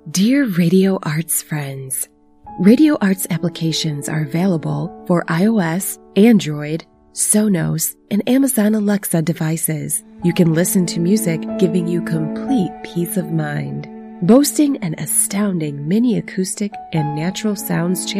Dear Radio Arts friends, Radio Arts applications are available for iOS, Android, Sonos, and Amazon Alexa devices. You can listen to music giving you complete peace of mind. Boasting an astounding mini acoustic and natural sounds